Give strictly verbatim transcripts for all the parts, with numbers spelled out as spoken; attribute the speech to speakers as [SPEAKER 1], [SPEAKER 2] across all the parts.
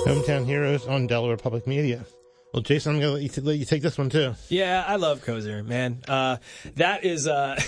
[SPEAKER 1] Hometown Heroes on Delaware Public Media. Well, Jason, I'm going to let you, t- let you take this one, too.
[SPEAKER 2] Yeah, I love Kozer, man. Uh, that is, uh,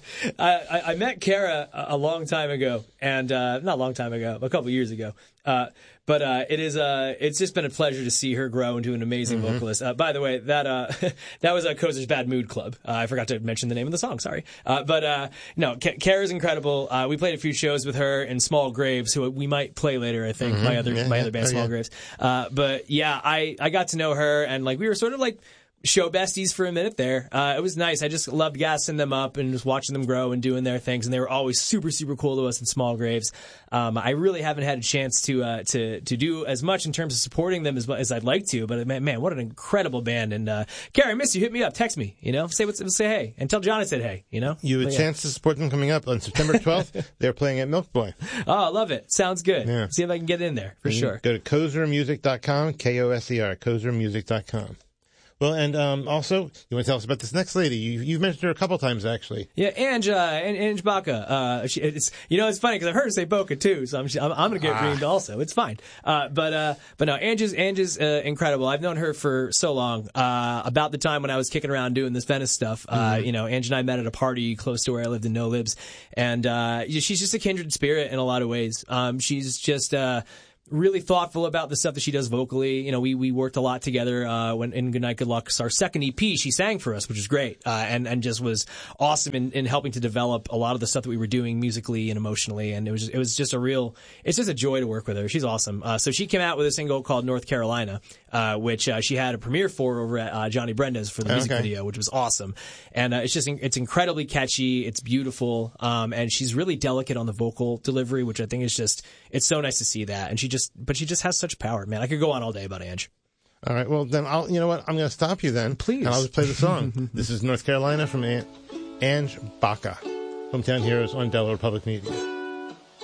[SPEAKER 2] I, I met Kara a, a long time ago, and, uh, not a long time ago, a couple years ago. Uh, but, uh, it is, uh, it's just been a pleasure to see her grow into an amazing mm-hmm. vocalist. Uh, by the way, that, uh, that was a Kozer's Bad Mood Club. Uh, I forgot to mention the name of the song, sorry. Uh, but, uh, no, K- Kara's incredible. Uh, we played a few shows with her in Small Graves, who we might play later, I think, mm-hmm. my other,
[SPEAKER 1] yeah,
[SPEAKER 2] my
[SPEAKER 1] yeah.
[SPEAKER 2] other band,
[SPEAKER 1] oh,
[SPEAKER 2] Small
[SPEAKER 1] yeah.
[SPEAKER 2] Graves. Uh, but yeah, I, I got to know her, and like, we were sort of like, show besties for a minute there. Uh, it was nice. I just loved gassing them up and just watching them grow and doing their things. And they were always super, super cool to us in Small Graves. Um, I really haven't had a chance to, uh, to, to do as much in terms of supporting them as, as I'd like to. But man, man, what an incredible band. And, uh, Kara, I miss you. Hit me up. Text me, you know, say what's, say hey and tell John I said hey, you know.
[SPEAKER 1] You have
[SPEAKER 2] but,
[SPEAKER 1] a
[SPEAKER 2] yeah.
[SPEAKER 1] chance to support them coming up on September twelfth. They're playing at Milk Boy.
[SPEAKER 2] Oh, I love it. Sounds good.
[SPEAKER 1] Yeah.
[SPEAKER 2] See if I can get in there for
[SPEAKER 1] and
[SPEAKER 2] sure.
[SPEAKER 1] Go to kozer music dot com, K O S E R, kozer music dot com. Well, and um, also, you want to tell us about this next lady? You, you've mentioned her a couple times, actually.
[SPEAKER 2] Yeah, Ange, uh, Ange Baca. Uh, she, it's, you know, it's funny because I've heard her say Boca too, so I'm I'm, I'm going to get
[SPEAKER 1] ah.
[SPEAKER 2] reamed also. It's fine. Uh, but uh, but no, Ange is Ange is uh, incredible. I've known her for so long. Uh, about the time when I was kicking around doing this Venice stuff, uh,
[SPEAKER 1] mm-hmm.
[SPEAKER 2] you know, Ange and I met at a party close to where I lived in No Libs, and uh, she's just a kindred spirit in a lot of ways. Um, she's just. Uh, really thoughtful about the stuff that she does vocally. You know, we, we worked a lot together, uh, when in Good Night, Good Luck, our second E P, she sang for us, which was great. Uh, and, and just was awesome in, in helping to develop a lot of the stuff that we were doing musically and emotionally. And it was, just, it was just a real, it's just a joy to work with her. She's awesome. Uh, so she came out with a single called North Carolina, uh, which, uh, she had a premiere for over at, uh, Johnny Brenda's for the music
[SPEAKER 1] okay.
[SPEAKER 2] video, which was awesome. And, uh, it's just, it's incredibly catchy. It's beautiful. Um, and she's really delicate on the vocal delivery, which I think is just, it's so nice to see that. And she just, but she just has such power, man. I could go on all day about Ange.
[SPEAKER 1] All right. Well, then I'll, you know what? I'm going to stop you then.
[SPEAKER 2] Please.
[SPEAKER 1] And I'll just play the song. This is North Carolina from An- Ange Baca. Hometown Heroes on Delaware Public Media.